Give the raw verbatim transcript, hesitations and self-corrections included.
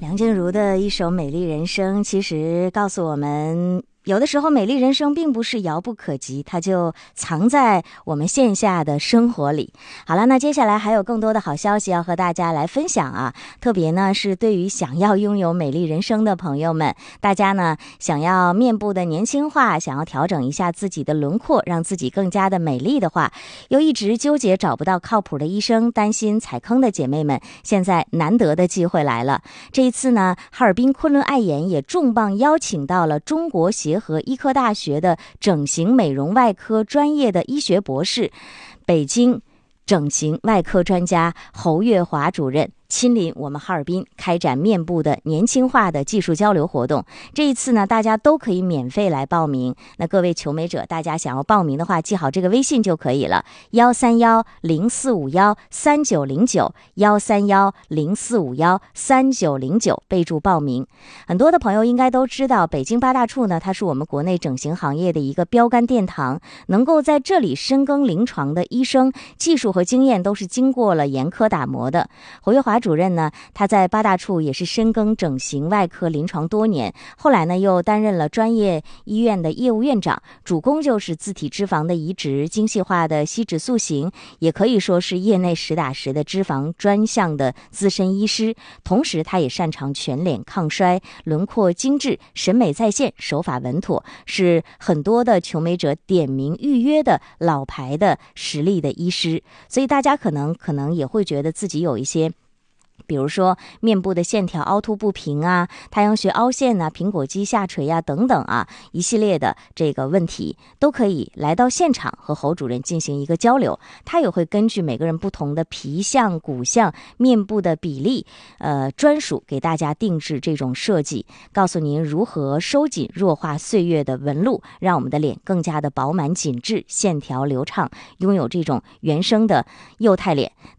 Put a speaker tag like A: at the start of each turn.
A: 梁静茹的一首《美丽人生》，其实告诉我们，有的时候美丽人生并不是遥不可及，它就藏在我们线下的生活里。好了，那接下来还有更多的好消息要和大家来分享啊！特别呢是对于想要拥有美丽人生的朋友们，大家呢想要面部的年轻化，想要调整一下自己的轮廓，让自己更加的美丽的话，又一直纠结找不到靠谱的医生，担心踩坑的姐妹们，现在难得的机会来了。这一次呢，哈尔滨昆仑爱眼也重磅邀请到了中国协和医科大学的整形美容外科专业的医学博士，北京整形外科专家侯月华主任亲临我们哈尔滨开展面部的年轻化的技术交流活动。这一次呢，大家都可以免费来报名。那各位求美者，大家想要报名的话，记好这个微信就可以了，幺三幺零四五幺三九零九，幺三幺零四五幺三九零九，备注报名。很多的朋友应该都知道，北京八大处呢，它是我们国内整形行业的一个标杆殿堂，能够在这里深耕临床的医生，技术和经验都是经过了严苛打磨的。侯月华主任呢，他在八大处也是深耕整形外科临床多年，后来呢又担任了专业医院的业务院长，主攻就是自体脂肪的移植、精细化的吸脂塑形，也可以说是业内实打实的脂肪专项的资深医师。同时他也擅长全脸抗衰、轮廓精致、审美在线、手法稳妥，是很多的求美者点名预约的老牌的实力的医师。所以大家可能可能也会觉得自己有一些，比如说面部的线条凹凸不平啊，太阳穴凹陷啊，苹果肌下垂啊等等啊，一系列的这个问题都可以来到现场和侯主任进行一个交流。他也会根据每个人不同的皮相、骨相、面部的比例，呃，专属给大家定制这种设计，告诉您如何收紧弱化岁月的纹路，让我们的脸更加的饱满紧致，线条流畅，拥有这种原生的幼态脸。